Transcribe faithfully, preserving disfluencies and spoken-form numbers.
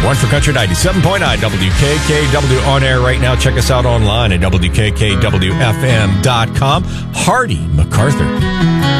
One for Country ninety-seven point nine W K K W on air right now. Check us out online at W K K W F M dot com. Hardy MacArthur.